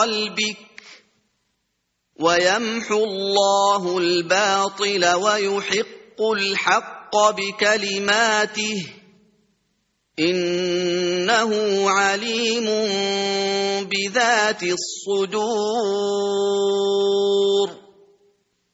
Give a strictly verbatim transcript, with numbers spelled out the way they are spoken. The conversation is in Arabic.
قلبك ويمحو الله الباطل ويحق الحق بكلماته إنه عليم بذات الصدور.